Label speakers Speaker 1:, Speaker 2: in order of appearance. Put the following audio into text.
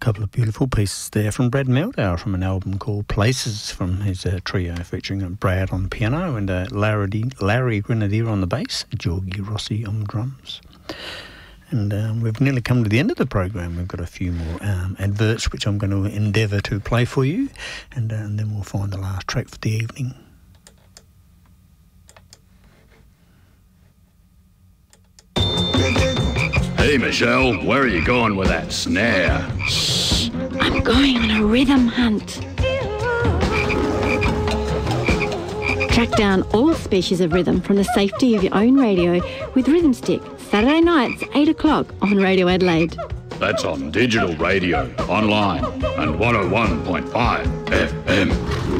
Speaker 1: couple of beautiful pieces there from Brad Meldau from an album called Places from his trio featuring Brad on piano and Larry Grenadier on the bass, Georgie Rossi on drums. And we've nearly come to the end of the program. We've got a few more adverts which I'm going to endeavour to play for you, and then we'll find the last track for the evening.
Speaker 2: Hey Michelle, where are you going with that snare?
Speaker 3: Shh, I'm going on a rhythm hunt. Track down all species of rhythm from the safety of your own radio with Rhythm Stick, Saturday nights 8 o'clock on Radio Adelaide.
Speaker 2: That's on digital radio, online and 101.5 FM.